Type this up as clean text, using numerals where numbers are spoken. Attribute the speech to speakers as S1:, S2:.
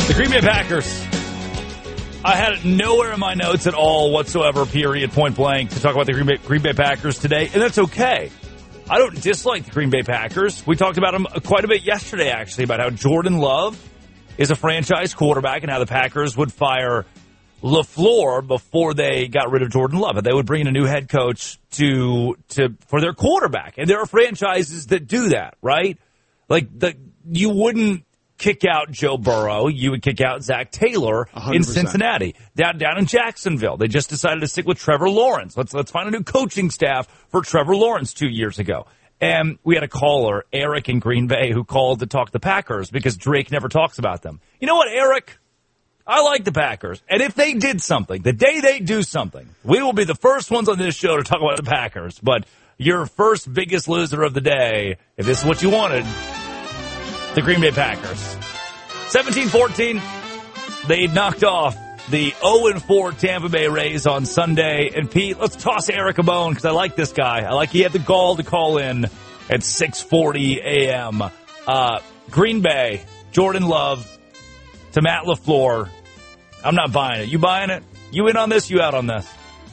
S1: The Green Bay Packers. I had it nowhere in my notes at all whatsoever, period, point blank, to talk about the Green Bay Packers today, and that's okay. I don't dislike the Green Bay Packers. We talked about them quite a bit yesterday, actually, about how Jordan Love is a franchise quarterback and how the Packers would fire LaFleur before they got rid of Jordan Love. And they would bring in a new head coach for their quarterback. And there are franchises that do that, right? Like, you wouldn't kick out Joe Burrow. You would kick out Zach Taylor
S2: 100%.
S1: in Cincinnati. Down in Jacksonville, they just decided to stick with Trevor Lawrence. Let's find a new coaching staff for Trevor Lawrence 2 years ago. And we had a caller, Eric in Green Bay, who called to talk the Packers because Drake never talks about them. You know what, Eric? I like the Packers. And if they did something, the day they do something, we will be the first ones on this show to talk about the Packers. But your first biggest loser of the day, if this is what you wanted, the Green Bay Packers. 17-14, they knocked off the 0-4 Tampa Bay Rays on Sunday. And, Pete, let's toss Eric a bone because I like this guy. I like he had the gall to call in at 6:40 a.m. Green Bay, Jordan Love to Matt LaFleur. I'm not buying it. You buying it? You in on this? You out on this?